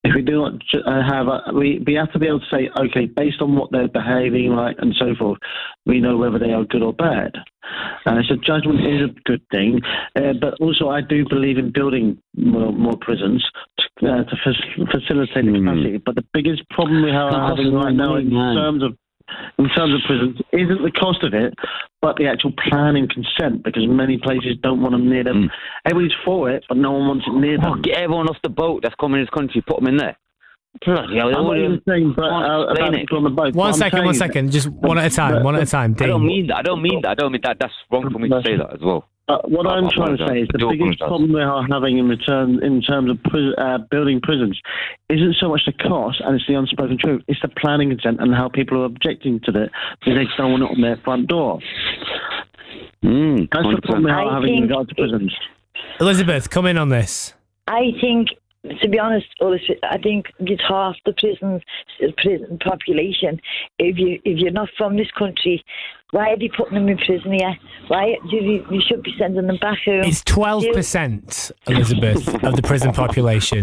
if we do not we have to be able to say, okay, based on what they're behaving like and so forth, we know whether they are good or bad. So judgment is a good thing, but also I do believe in building more prisons to facilitate the capacity. But the biggest problem we are having right now in terms of prisons isn't the cost of it, but the actual planning consent, because many places don't want them near them. Everybody's for it, but no one wants it near them. Get everyone off the boat that's coming in this country, put them in there. I'm not even saying about people on the boat. One second, just one at a time, Dean. I don't mean that. That's wrong for me to say that as well. What I'm trying to say is the biggest problem we are having in terms of building prisons isn't so much the cost, and it's the unspoken truth. It's the planning consent and how people are objecting to it because they don't want it on their front door. That's the problem we are having in regard to prisons. Elizabeth, come in on this. I think, to be honest, I think it's half the prison population. If you're not from this country, why are they putting them in prison here? Why you should be sending them back home? It's 12%, Elizabeth, of the prison population.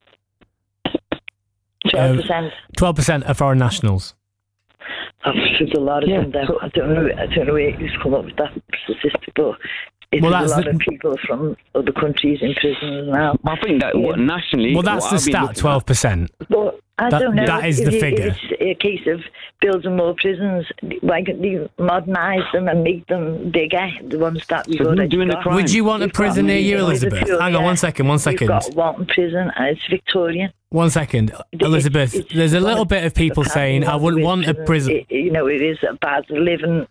12%. 12% are foreign nationals. There's a lot of them there. I don't know where he's come up with that statistic, but there's a lot of people from other countries in prison now. I think that nationally... Well, that's the stat, 12%. But I don't know. That is the figure. If it's a case of building more prisons, why can't they modernise them and make them bigger, the ones that we've already got? Would you want a prison near you, Elizabeth? Hang on, one second. We've got one prison and it's Victorian. One second, Elizabeth. There's a little bit of people saying, I wouldn't want a prison. It is a bad living.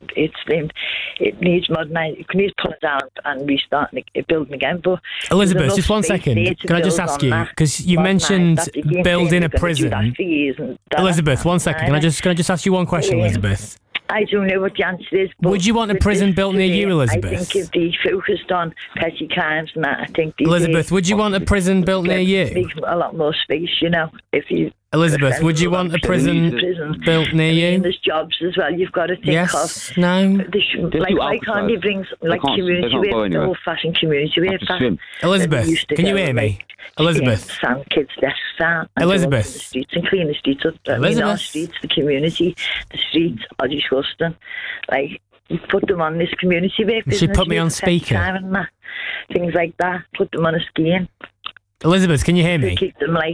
It needs modernising. It needs pulling down and restarting, building again. But Elizabeth, just one second. Can I just ask you, because you mentioned building a prison. Elizabeth, one second. Can I just ask you one question, Elizabeth? I don't know what the answer is. But would you want a prison built near you, Elizabeth? I think if they focused on petty crimes and that, I think they Elizabeth, would you want a prison built near you? Make a lot more space, if you... Elizabeth, would you want a prison built near you? There's jobs as well. You've got to think of. No. Why can't they bring community work, old-fashioned community work back? Elizabeth, can you hear me? Elizabeth. Sand kids' desks down. Elizabeth. The streets and clean the streets up. Our streets, the community, the streets are disgusting. You put them on this community work. She put me on speaker. Things like that. Put them on a scheme. Elizabeth, can you hear me? Keep them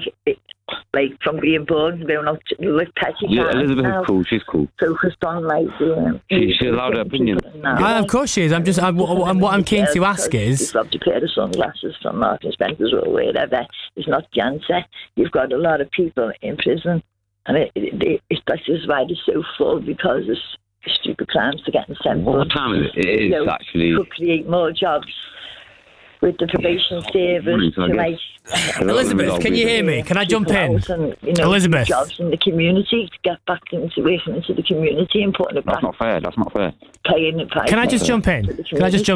from being born, going out like petty. Yeah, Elizabeth is cool. She's cool. Focused on she's allowed her opinion. Of course she is. What I'm keen to ask is. You've got to pair of sunglasses from Marks & Spencer's or wherever. It's not the answer. You've got a lot of people in prison, and that's just why it's so full, because it's stupid crimes to getting sent. What time is it? It is actually to create more jobs. With the probation service Elizabeth, can you hear me? Can I jump in? Elizabeth. Jobs in the community, to get back into working into the community and putting it back. That's not fair. Can I just jump in? I just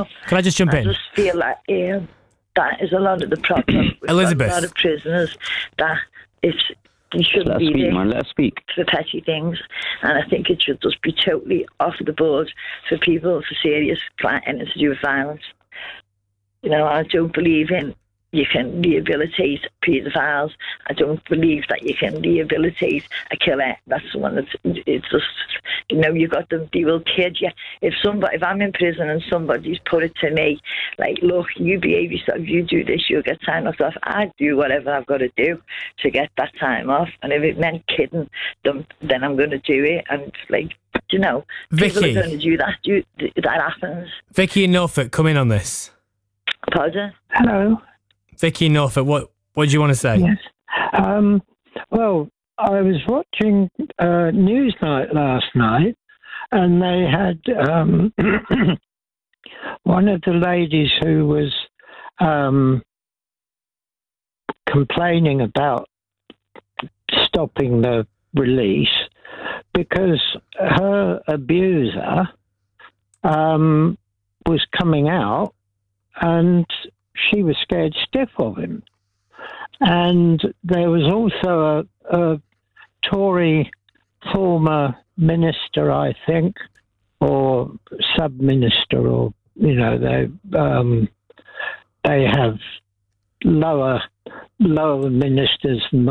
feel like that is a lot of the problem. Elizabeth. A lot of prisoners that you shouldn't be there. Let us speak. For petty things, and I think it should just be totally off the board for people for serious anything to do with violence. I don't believe you can rehabilitate paedophiles. I don't believe that you can rehabilitate a killer. That's the one it's just, you got them, they will kid you. If I'm in prison and somebody's put it to me, look, you behave yourself, you do this, you'll get time off. I do whatever I've got to do to get that time off. And if it meant kidding them, then I'm going to do it. And Vicky, people are going to do that. That happens. Vicky in Norfolk, come in on this. Pardon? Hello. Vicky in Norfolk, what do you want to say? Yes. Well, I was watching Newsnight last night, and they had one of the ladies who was complaining about stopping the release because her abuser was coming out, and she was scared stiff of him. And there was also a Tory former minister, I think, or sub-minister, or, they have lower ministers than